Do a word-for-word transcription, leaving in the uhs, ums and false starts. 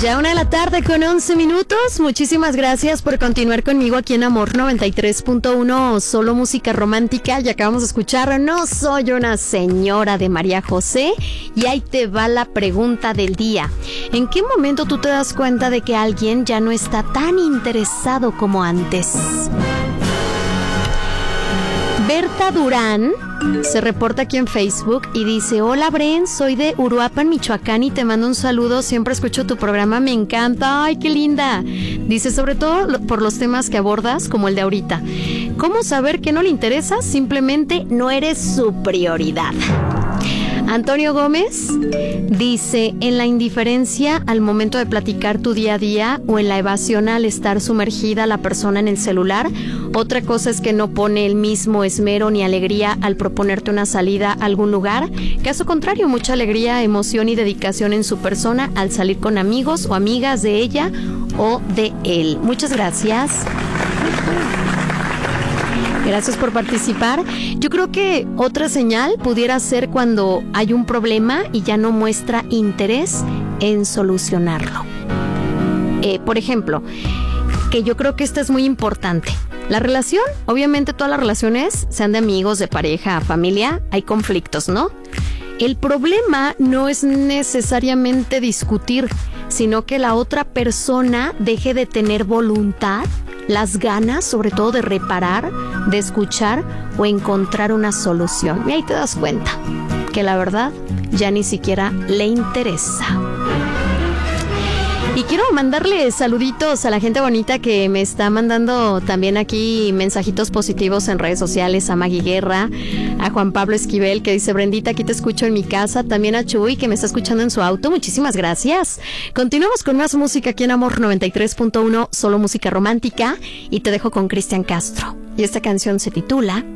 Ya una de la tarde con once minutos. Muchísimas gracias por continuar conmigo aquí en Amor noventa y tres punto uno, solo música romántica. Y acabamos de escuchar No soy una señora de María José. Y ahí te va la pregunta del día. ¿En qué momento tú te das cuenta de que alguien ya no está tan interesado como antes? Berta Durán se reporta aquí en Facebook y dice: hola Bren, soy de Uruapan, Michoacán y te mando un saludo, siempre escucho tu programa, me encanta, ay qué linda. Dice, sobre todo por los temas que abordas, como el de ahorita. ¿Cómo saber que no le interesa? Simplemente no eres su prioridad. Antonio Gómez dice: en la indiferencia al momento de platicar tu día a día o en la evasión al estar sumergida la persona en el celular. Otra cosa es que no pone el mismo esmero ni alegría al proponerte una salida a algún lugar. Caso contrario, mucha alegría, emoción y dedicación en su persona al salir con amigos o amigas de ella o de él. Muchas gracias. Gracias por participar. Yo creo que otra señal pudiera ser cuando hay un problema y ya no muestra interés en solucionarlo. Eh, por ejemplo, que yo creo que esta es muy importante. La relación, obviamente todas las relaciones, sean de amigos, de pareja, familia, hay conflictos, ¿no? El problema no es necesariamente discutir, sino que la otra persona deje de tener voluntad, las ganas, sobre todo de reparar, de escuchar o encontrar una solución. Y ahí te das cuenta que la verdad ya ni siquiera le interesa. Y quiero mandarle saluditos a la gente bonita que me está mandando también aquí mensajitos positivos en redes sociales. A Maggie Guerra, a Juan Pablo Esquivel que dice: Brendita, aquí te escucho en mi casa. También a Chuy que me está escuchando en su auto. Muchísimas gracias. Continuamos con más música aquí en Amor noventa y tres punto uno, solo música romántica. Y te dejo con Cristian Castro. Y esta canción se titula